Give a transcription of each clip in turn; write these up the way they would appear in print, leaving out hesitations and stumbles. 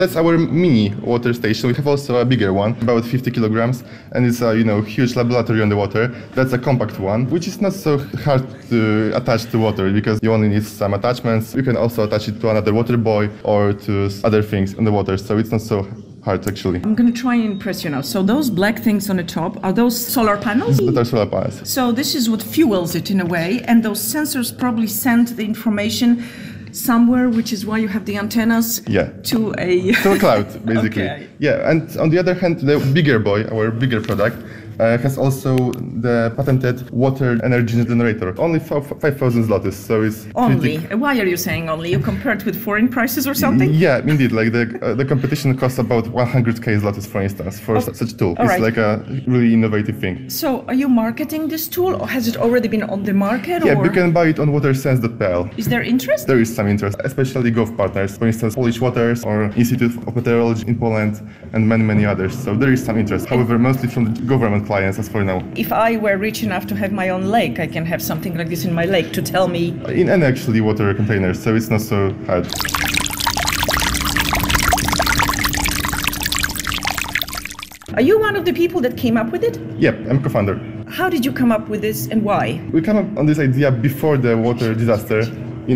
That's our mini water station. We have also a bigger one, about 50 kilograms, and it's a huge laboratory on the water. That's a compact one, which is not so hard to attach to water because you only need some attachments. You can also attach it to another water buoy or to other things on the water, so it's not so hard actually. I'm going to try and impress you now. So those black things on the top, are those solar panels? That are solar panels. So this is what fuels it in a way, and those sensors probably send the information somewhere, which is why you have the antennas to a cloud, basically. Okay. Yeah, and on the other hand, the bigger buoy, our bigger product, has also the patented water energy generator. Only 5,000 zlotys, so it's only. Why are you saying only? You compared with foreign prices or something? Yeah, indeed. Like the competition costs about 100k zlotys, for instance, for such tool. It's like a really innovative thing. So, are you marketing this tool, or has it already been on the market? Yeah, you can buy it on watersense.pl. Is there interest? There is some interest, especially gov partners, for instance, Polish Waters or Institute of Meteorology in Poland, and many others. So there is some interest. However, mostly from the government clients as for now. If I were rich enough to have my own lake, I can have something like this in my lake to tell me. In any actually water containers, so it's not so hard. Are you one of the people that came up with it? Yep, I'm co-founder. How did you come up with this and why? We came up on this idea before the water disaster in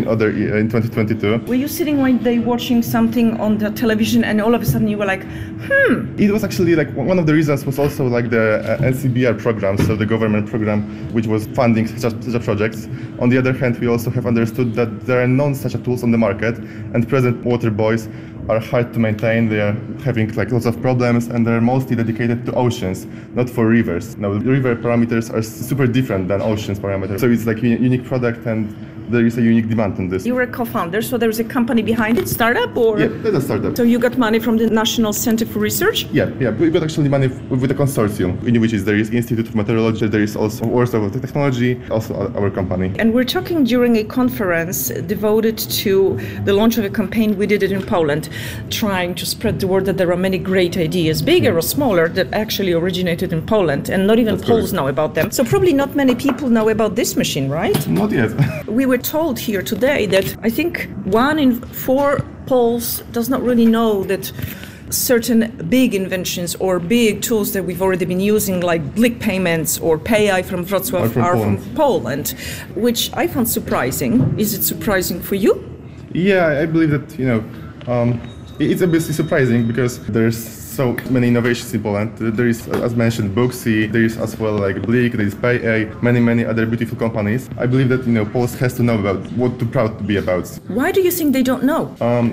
2022. Were you sitting one day watching something on the television and all of a sudden you were like, It was actually like one of the reasons was also like the NCBR program, so the government program which was funding such projects. On the other hand, we also have understood that there are none such tools on the market, and present water buoys are hard to maintain. They are having like lots of problems, and they're mostly dedicated to oceans, not for rivers. Now, the river parameters are super different than oceans parameters, so it's like a unique product, and there is a unique demand on this. You were a co-founder, so there's a company behind it, startup or? Yeah, that's a startup. So you got money from the National Center for Research? Yeah, we got actually money with a consortium, in which there is Institute of Meteorology, there is also Warsaw Technology, also our company. And we're talking during a conference devoted to the launch of a campaign we did it in Poland, trying to spread the word that there are many great ideas, bigger or smaller, that actually originated in Poland, and not even Poles know about them. So probably not many people know about this machine, right? Not yet. We were told here today that I think 1 in 4 Poles does not really know that certain big inventions or big tools that we've already been using, like Blik payments or PayEye from Wrocław, are from Poland, which I found surprising. Is it surprising for you? Yeah, I believe that, it's obviously surprising because there's so many innovations in Poland. There is, as mentioned, Booksy, there is as well like Blik, there is PayEye, many other beautiful companies. I believe that, Poles has to know about what to proud to be about. Why do you think they don't know?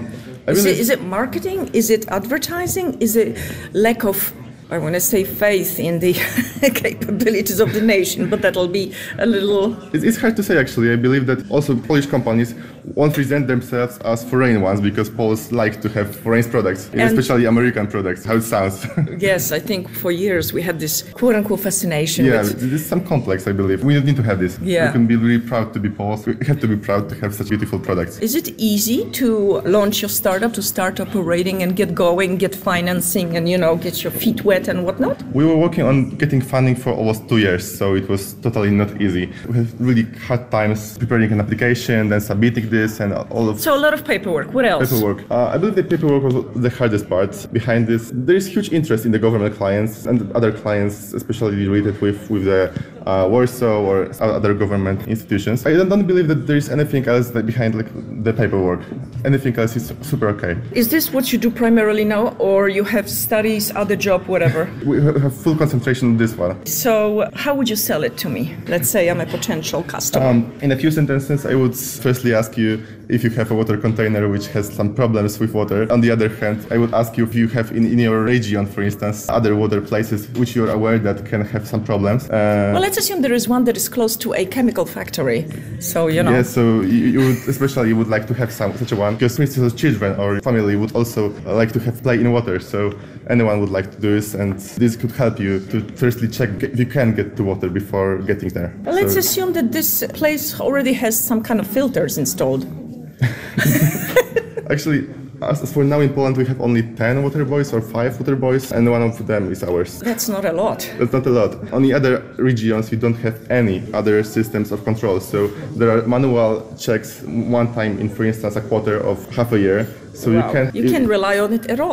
Is it marketing? Is it advertising? Is it lack of, I want to say, faith in the capabilities of the nation, but that'll be a little... It's hard to say, actually. I believe that also Polish companies won't present themselves as foreign ones because Poles like to have foreign products, especially American products, how it sounds. Yes, I think for years we had this quote-unquote fascination. Yeah, there's some complex, I believe. We don't need to have this. Yeah. We can be really proud to be Poles. We have to be proud to have such beautiful products. Is it easy to launch your startup, to start operating and get going, get financing and, get your feet wet and whatnot? We were working on getting funding for almost 2 years, so it was totally not easy. We have really hard times preparing an application, then submitting this and all of... So a lot of paperwork. What else? Paperwork. I believe the paperwork was the hardest part behind this. There is huge interest in the government clients and other clients, especially related with the Warsaw or other government institutions. I don't believe that there is anything else behind the paperwork. Anything else is super okay. Is this what you do primarily now, or you have studies, other job, whatever? We have full concentration on this one. So how would you sell it to me? Let's say I'm a potential customer. In a few sentences, I would firstly ask you if you have a water container which has some problems with water. On the other hand, I would ask you if you have in your region, for instance, other water places which you're aware that can have some problems. Well, let's assume there is one that is close to a chemical factory. So, Yeah, so you would especially would like to have such a one, because for instance, children or family would also like to have play in water. So anyone would like to do this, and this could help you to firstly check if you can get to water before getting there. Well, let's assume that this place already has some kind of filters installed. Actually, as for now in Poland, we have only 10 water buoys or 5 water buoys, and one of them is ours. That's not a lot. That's not a lot. On the other regions, you don't have any other systems of control. So there are manual checks one time in, for instance, a quarter of half a year. So You can't rely on it at all.